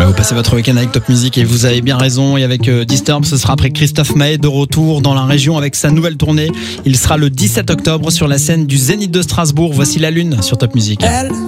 vous passez votre week-end avec Top Music et vous avez bien raison. Et avec Disturbed, ce sera après Christophe Maé de retour dans la région avec sa nouvelle tournée. Il sera le 17 octobre sur la scène du Zénith de Strasbourg. Voici La Lune sur Top Music.